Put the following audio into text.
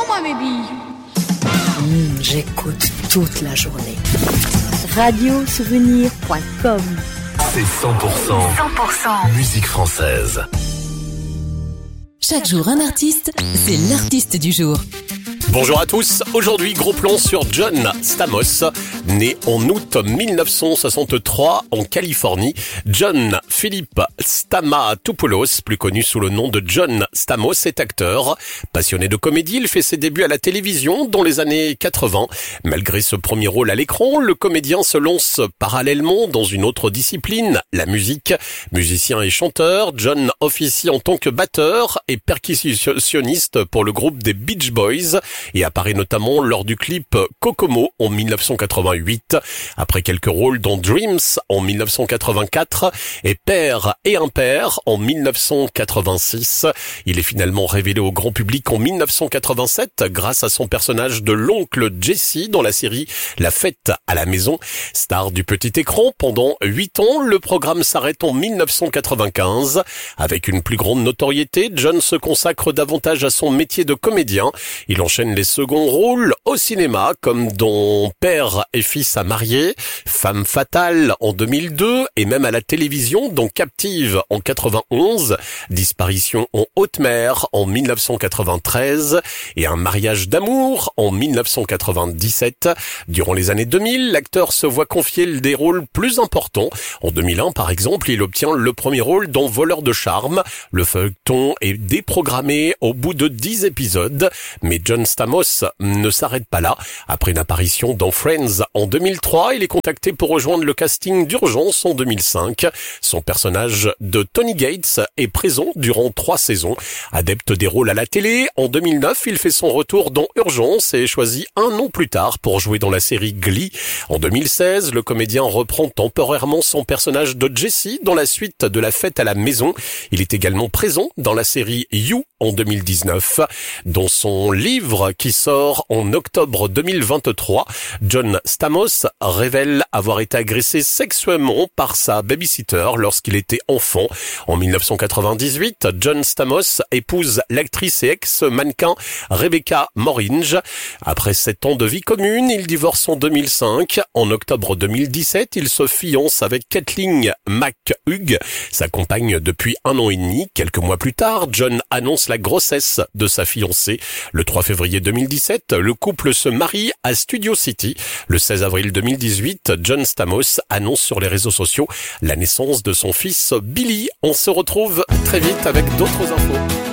moi, mes billes. J'écoute toute la journée. Radiosouvenir.com. C'est 100% musique française. Chaque jour un artiste, c'est l'artiste du jour. Bonjour à tous, aujourd'hui gros plan sur John Stamos, né en août 1963 en Californie. John Philippe Stamatopoulos, plus connu sous le nom de John Stamos, est acteur. Passionné de comédie, il fait ses débuts à la télévision dans les années 80. Malgré ce premier rôle à l'écran, le comédien se lance parallèlement dans une autre discipline, la musique. Musicien et chanteur, John officie en tant que batteur et percussionniste pour le groupe des Beach Boys et apparaît notamment lors du clip Kokomo en 1988. Après quelques rôles dans Dreams en 1984 et Père et Impair en 1986, il est finalement révélé au grand public en 1987 grâce à son personnage de l'oncle Jesse dans la série La Fête à la Maison. Star du petit écran pendant 8 ans, le programme s'arrête en 1995. Avec une plus grande notoriété, John se consacre davantage à son métier de comédien. Il enchaîne les seconds rôles au cinéma comme dans Père et fils à marier, Femme fatale en 2002 et même à la télévision dans Captive en 91, Disparition en haute mer en 1993 et Un mariage d'amour en 1997. Durant les années 2000, l'acteur se voit confier des rôles plus importants. En 2001 par exemple, il obtient le premier rôle dans Voleur de charme. Le feuilleton est déprogrammé au bout de 10 épisodes, mais John Stamos ne s'arrête pas là. Après une apparition dans Friends en 2003, il est contacté pour rejoindre le casting d'Urgence en 2005. Son personnage de Tony Gates est présent durant 3 saisons. Adepte des rôles à la télé, en 2009, il fait son retour dans Urgence et est choisi un an plus tard pour jouer dans la série Glee. En 2016, le comédien reprend temporairement son personnage de Jesse dans la suite de La Fête à la Maison. Il est également présent dans la série You en 2019. Dans son livre qui sort en octobre 2023, John Stamos révèle avoir été agressé sexuellement par sa babysitter lorsqu'il était enfant. En 1998, John Stamos épouse l'actrice et ex-mannequin Rebecca Moringe. Après 7 ans de vie commune, ils divorcent en 2005. En octobre 2017, il se fiance avec Kathleen McHugh, sa compagne depuis 1 an et demi. Quelques mois plus tard, John annonce la grossesse de sa fiancée. Le 3 février 2017, le couple se marie à Studio City. Le 16 avril 2018, John Stamos annonce sur les réseaux sociaux la naissance de son fils Billy. On se retrouve très vite avec d'autres infos.